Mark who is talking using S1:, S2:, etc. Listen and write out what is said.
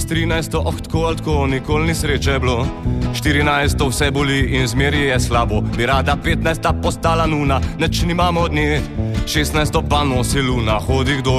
S1: 13. tako, nikoli ni sreče bilo. 14. vse boli in zmeri je slabo. Bi rada 15. postala nuna, neč nimamo od nje. 16. pa nosi luna, hodi kdo